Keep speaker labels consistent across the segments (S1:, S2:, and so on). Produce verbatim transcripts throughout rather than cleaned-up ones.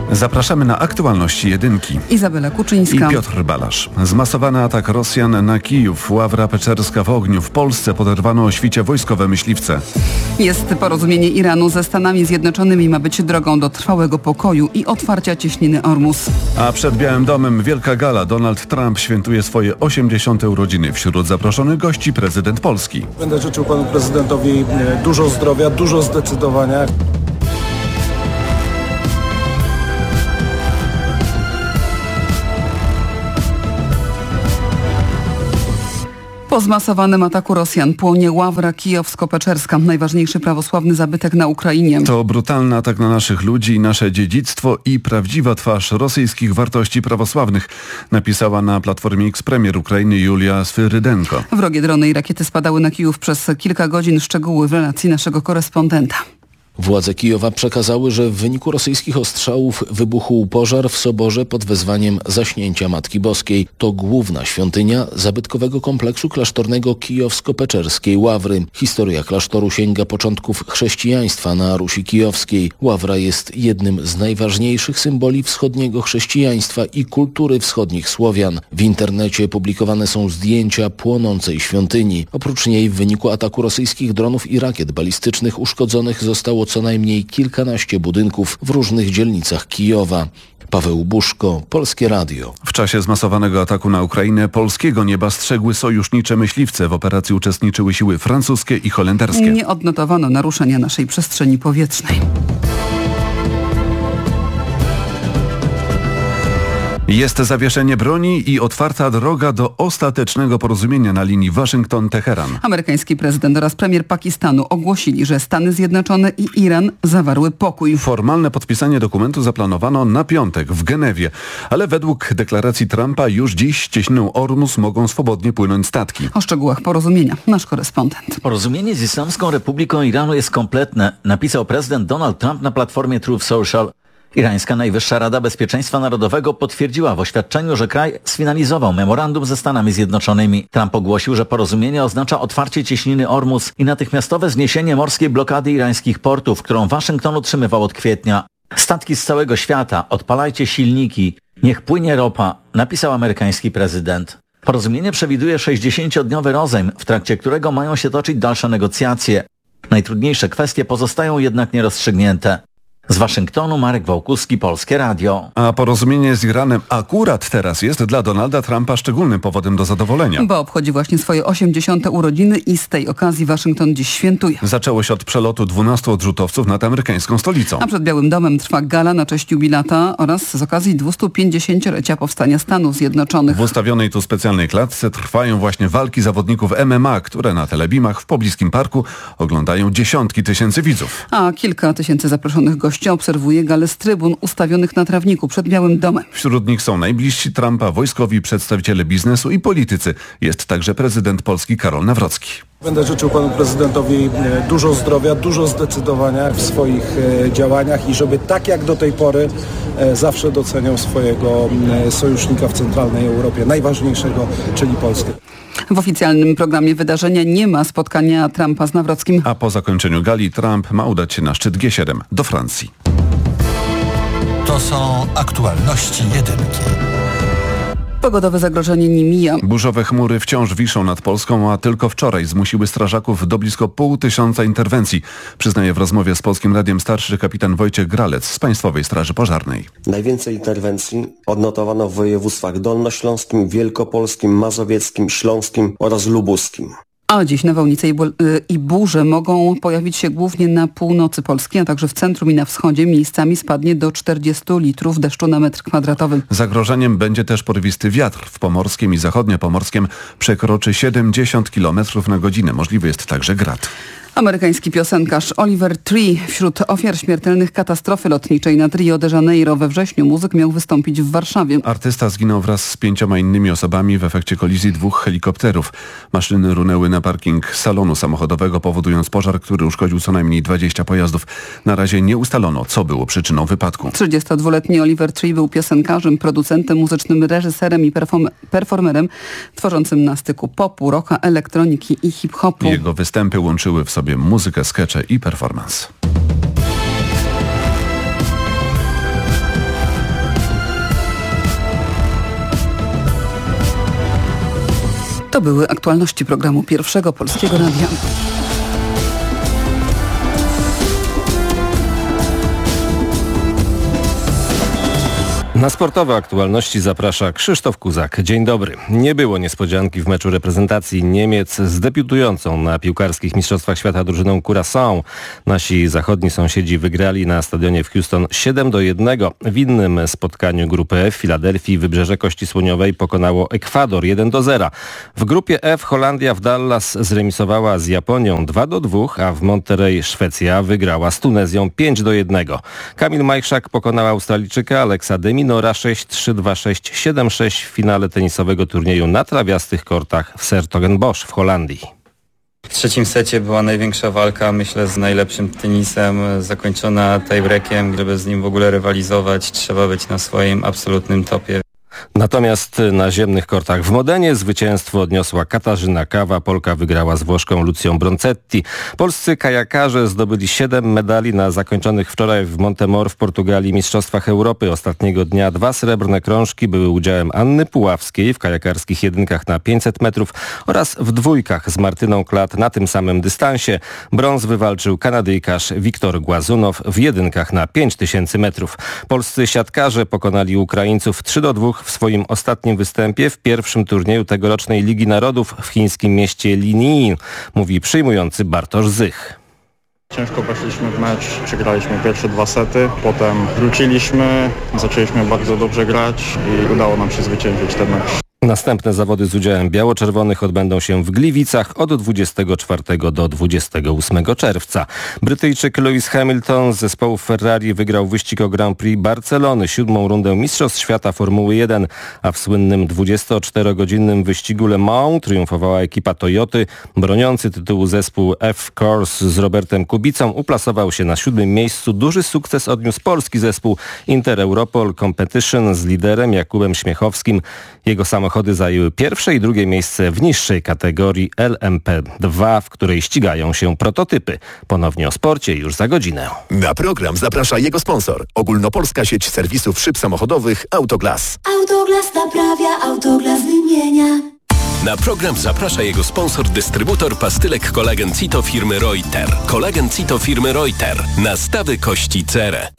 S1: Zapraszamy na aktualności jedynki.
S2: Izabela Kuczyńska
S1: I Piotr Balasz. Zmasowany atak Rosjan na Kijów. Ławra Peczerska w ogniu. W Polsce poderwano o świcie wojskowe myśliwce.
S2: Jest porozumienie Iranu ze Stanami Zjednoczonymi. Ma być drogą do trwałego pokoju i otwarcia cieśniny Ormus.
S1: A przed Białym Domem wielka gala. Donald Trump świętuje swoje osiemdziesiąte urodziny. Wśród zaproszonych gości prezydent Polski.
S3: Będę życzył panu prezydentowi dużo zdrowia, dużo zdecydowania.
S2: Po zmasowanym ataku Rosjan płonie Ławra Kijowsko-Peczerska, najważniejszy prawosławny zabytek na Ukrainie.
S1: To brutalny atak na naszych ludzi i nasze dziedzictwo i prawdziwa twarz rosyjskich wartości prawosławnych, napisała na Platformie X premier Ukrainy Julia Swyrydenko.
S2: Wrogie drony i rakiety spadały na Kijów przez kilka godzin. Szczegóły w relacji naszego korespondenta.
S4: Władze Kijowa przekazały, że w wyniku rosyjskich ostrzałów wybuchł pożar w soborze pod wezwaniem Zaśnięcia Matki Boskiej. To główna świątynia zabytkowego kompleksu klasztornego Kijowsko-Peczerskiej Ławry. Historia klasztoru sięga początków chrześcijaństwa na Rusi Kijowskiej. Ławra jest jednym z najważniejszych symboli wschodniego chrześcijaństwa i kultury wschodnich Słowian. W internecie publikowane są zdjęcia płonącej świątyni. Oprócz niej w wyniku ataku rosyjskich dronów i rakiet balistycznych uszkodzonych zostało co najmniej kilkanaście budynków w różnych dzielnicach Kijowa. Paweł Buszko, Polskie Radio.
S1: W czasie zmasowanego ataku na Ukrainę polskiego nieba strzegły sojusznicze myśliwce. W operacji uczestniczyły siły francuskie i holenderskie.
S2: Nie odnotowano naruszenia naszej przestrzeni powietrznej.
S1: Jest zawieszenie broni i otwarta droga do ostatecznego porozumienia na linii Waszyngton-Teheran.
S2: Amerykański prezydent oraz premier Pakistanu ogłosili, że Stany Zjednoczone i Iran zawarły pokój.
S1: Formalne podpisanie dokumentu zaplanowano na piątek w Genewie, ale według deklaracji Trumpa już dziś cieśniną Ormus mogą swobodnie płynąć statki.
S2: O szczegółach porozumienia nasz korespondent.
S5: Porozumienie z Islamską Republiką Iranu jest kompletne, napisał prezydent Donald Trump na platformie Truth Social. Irańska Najwyższa Rada Bezpieczeństwa Narodowego potwierdziła w oświadczeniu, że kraj sfinalizował memorandum ze Stanami Zjednoczonymi. Trump ogłosił, że porozumienie oznacza otwarcie cieśniny Ormus i natychmiastowe zniesienie morskiej blokady irańskich portów, którą Waszyngton utrzymywał od kwietnia. Statki z całego świata, odpalajcie silniki, niech płynie ropa, napisał amerykański prezydent. Porozumienie przewiduje sześćdziesięciodniowy rozejm, w trakcie którego mają się toczyć dalsze negocjacje. Najtrudniejsze kwestie pozostają jednak nierozstrzygnięte. Z Waszyngtonu Marek Wałkuski, Polskie Radio.
S1: A porozumienie z Iranem akurat teraz jest dla Donalda Trumpa szczególnym powodem do zadowolenia.
S2: Bo obchodzi właśnie swoje osiemdziesiąte urodziny i z tej okazji Waszyngton dziś świętuje.
S1: Zaczęło się od przelotu dwunastu odrzutowców nad amerykańską stolicą.
S2: A przed Białym Domem trwa gala na cześć jubilata oraz z okazji dwustu pięćdziesięciolecia powstania Stanów Zjednoczonych.
S1: W ustawionej tu specjalnej klatce trwają właśnie walki zawodników M M A, które na telebimach w pobliskim parku oglądają dziesiątki tysięcy widzów.
S2: A kilka tysięcy zaproszonych gości obserwuje galę z trybun ustawionych na trawniku przed Białym Domem.
S1: Wśród nich są najbliżsi Trumpa, wojskowi, przedstawiciele biznesu i politycy. Jest także prezydent Polski Karol Nawrocki.
S3: Będę życzył panu prezydentowi dużo zdrowia, dużo zdecydowania w swoich działaniach i żeby tak jak do tej pory zawsze doceniał swojego sojusznika w centralnej Europie, najważniejszego, czyli Polskę.
S2: W oficjalnym programie wydarzenia nie ma spotkania Trumpa z Nawrockim.
S1: A po zakończeniu gali Trump ma udać się na szczyt G siedem do Francji.
S6: To są aktualności jedynki.
S2: Pogodowe zagrożenie nie mija.
S1: Burzowe chmury wciąż wiszą nad Polską, a tylko wczoraj zmusiły strażaków do blisko pół tysiąca interwencji. Przyznaje w rozmowie z Polskim Radiem starszy kapitan Wojciech Gralec z Państwowej Straży Pożarnej.
S7: Najwięcej interwencji odnotowano w województwach dolnośląskim, wielkopolskim, mazowieckim, śląskim oraz lubuskim.
S2: A dziś nawałnice i, bu- i burze mogą pojawić się głównie na północy Polski, a także w centrum i na wschodzie. Miejscami spadnie do czterdziestu litrów deszczu na metr kwadratowy.
S1: Zagrożeniem będzie też porywisty wiatr. W Pomorskiem i Zachodniopomorskiem przekroczy siedemdziesiąt kilometrów na godzinę. Możliwy jest także grad.
S2: Amerykański piosenkarz Oliver Tree wśród ofiar śmiertelnych katastrofy lotniczej nad Rio de Janeiro we wrześniu muzyk miał wystąpić w Warszawie.
S1: Artysta zginął wraz z pięcioma innymi osobami w efekcie kolizji dwóch helikopterów. Maszyny runęły na parking salonu samochodowego, powodując pożar, który uszkodził co najmniej dwadzieścia pojazdów. Na razie nie ustalono, co było przyczyną wypadku.
S2: trzydziestodwuletni Oliver Tree był piosenkarzem, producentem muzycznym, reżyserem i perform- performerem tworzącym na styku popu, rocka, elektroniki i hip-hopu.
S1: Jego występy łączyły w sobie muzykę, skecze i performance.
S2: To były aktualności programu Pierwszego Polskiego Radia.
S8: Na sportowe aktualności zaprasza Krzysztof Kuzak. Dzień dobry. Nie było niespodzianki w meczu reprezentacji Niemiec z debiutującą na piłkarskich Mistrzostwach Świata drużyną Curaçao. Nasi zachodni sąsiedzi wygrali na stadionie w Houston siedem do jednego. W innym spotkaniu grupy F w Filadelfii Wybrzeże Kości Słoniowej pokonało Ekwador jeden do zera. W grupie F Holandia w Dallas zremisowała z Japonią dwa do dwóch, a w Monterrey Szwecja wygrała z Tunezją pięć do jednego. Kamil Majchrzak pokonał Australijczyka Alexa de Minaura sześć trzy dwa sześć siedem sześć w finale tenisowego turnieju na trawiastych kortach w 's-Hertogenbosch w Holandii.
S9: W trzecim secie była największa walka, myślę, z najlepszym tenisem, zakończona tiebreakiem. Żeby z nim w ogóle rywalizować, trzeba być na swoim absolutnym topie.
S8: Natomiast na ziemnych kortach w Modenie zwycięstwo odniosła Katarzyna Kawa. Polka wygrała z Włoszką Lucją Broncetti. Polscy kajakarze zdobyli siedem medali na zakończonych wczoraj w Montemor w Portugalii Mistrzostwach Europy. Ostatniego dnia dwa srebrne krążki były udziałem Anny Puławskiej w kajakarskich jedynkach na pięćset metrów oraz w dwójkach z Martyną Klat na tym samym dystansie. Brąz wywalczył Kanadyjkarz Wiktor Głazunow w jedynkach na pięć tysięcy metrów. Polscy siatkarze pokonali Ukraińców trzy do dwóch w swoim ostatnim występie w pierwszym turnieju tegorocznej Ligi Narodów w chińskim mieście Linyi, mówi przyjmujący Bartosz Zych.
S10: Ciężko weszliśmy w mecz, przegraliśmy pierwsze dwa sety, potem wróciliśmy, zaczęliśmy bardzo dobrze grać i udało nam się zwyciężyć ten mecz.
S8: Następne zawody z udziałem biało-czerwonych odbędą się w Gliwicach od dwudziestego czwartego do dwudziestego ósmego czerwca. Brytyjczyk Lewis Hamilton z zespołu Ferrari wygrał wyścig o Grand Prix Barcelony, siódmą rundę Mistrzostw Świata Formuły jeden, a w słynnym dwudziestoczterogodzinnym wyścigu Le Mans triumfowała ekipa Toyoty. Broniący tytułu zespół F-Course z Robertem Kubicą uplasował się na siódmym miejscu. Duży sukces odniósł polski zespół Inter Europol Competition z liderem Jakubem Śmiechowskim. Jego samochody zajęły pierwsze i drugie miejsce w niższej kategorii L M P dwa, w której ścigają się prototypy. Ponownie o sporcie już za godzinę.
S11: Na program zaprasza jego sponsor. Ogólnopolska sieć serwisów szyb samochodowych Autoglas.
S12: Autoglas naprawia, Autoglas wymienia.
S13: Na program zaprasza jego sponsor, dystrybutor pastylek Kolagen Cito firmy Reuter. Kolagen Cito firmy Reuter. Nastawy kości cerę.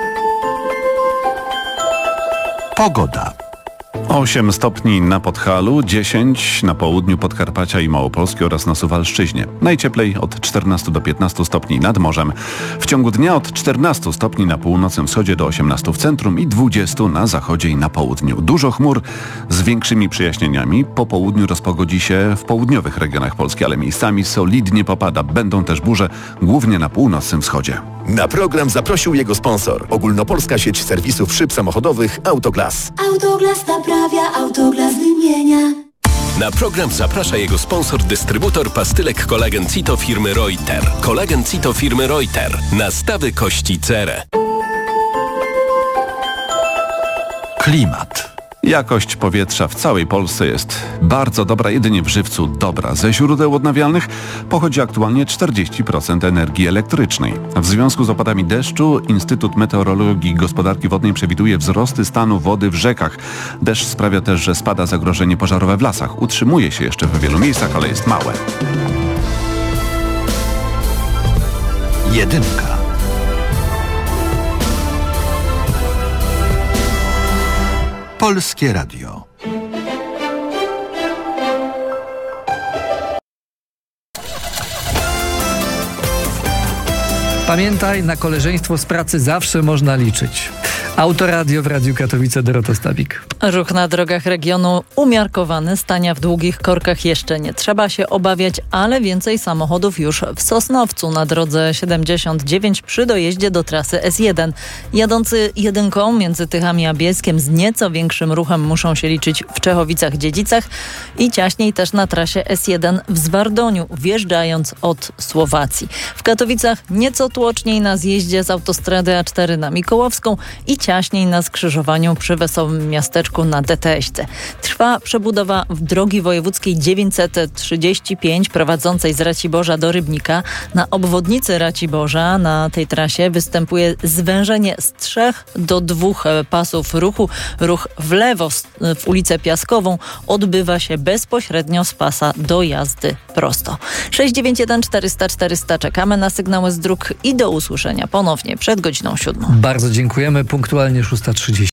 S6: Pogoda.
S1: osiem stopni na Podhalu, dziesięć na południu Podkarpacia i Małopolski oraz na Suwalszczyźnie. Najcieplej od czternastu do piętnastu stopni nad morzem. W ciągu dnia od czternastu stopni na północnym wschodzie do osiemnastu w centrum i dwudziestu na zachodzie i na południu. Dużo chmur z większymi przejaśnieniami. Po południu rozpogodzi się w południowych regionach Polski, ale miejscami solidnie popada. Będą też burze, głównie na północnym wschodzie.
S11: Na program zaprosił jego sponsor. Ogólnopolska sieć serwisów szyb samochodowych Autoglas.
S12: Autoglas naprawia, Autoglas wymienia.
S13: Na program zaprasza jego sponsor, dystrybutor pastylek Kolagen Cito firmy Reuter. Kolagen Cito firmy Reuter. Nastawy kości cerę.
S6: Klimat.
S1: Jakość powietrza w całej Polsce jest bardzo dobra, jedynie w Żywcu dobra. Ze źródeł odnawialnych pochodzi aktualnie czterdzieści procent energii elektrycznej. W związku z opadami deszczu Instytut Meteorologii i Gospodarki Wodnej przewiduje wzrosty stanu wody w rzekach. Deszcz sprawia też, że spada zagrożenie pożarowe w lasach. Utrzymuje się jeszcze w wielu miejscach, ale jest małe.
S6: Jedynka. Polskie Radio.
S14: Pamiętaj, na koleżeństwo z pracy zawsze można liczyć. Autoradio w Radiu Katowice, Dorota Stabik.
S15: Ruch na drogach regionu umiarkowany, stania w długich korkach jeszcze nie trzeba się obawiać, ale więcej samochodów już w Sosnowcu na drodze siedemdziesiąt dziewięć przy dojeździe do trasy S jeden. Jadący jedynką między Tychami a Bielskiem z nieco większym ruchem muszą się liczyć w Czechowicach-Dziedzicach i ciaśniej też na trasie S jeden w Zwardoniu, wjeżdżając od Słowacji. W Katowicach nieco tłumiej tłoczniej na zjeździe z autostrady A cztery na Mikołowską i ciaśniej na skrzyżowaniu przy Wesołym Miasteczku na D T S-ce. Trwa przebudowa w drogi wojewódzkiej dziewięćset trzydzieści pięć prowadzącej z Raciborza do Rybnika. Na obwodnicy Raciborza na tej trasie występuje zwężenie z trzech do dwóch pasów ruchu. Ruch w lewo w ulicę Piaskową odbywa się bezpośrednio z pasa do jazdy prosto. sześć dziewięć jeden czterysta czterysta. Czekamy na sygnały z dróg i do usłyszenia ponownie przed godziną siódmą.
S14: Bardzo dziękujemy. Punktualnie szósta trzydzieści.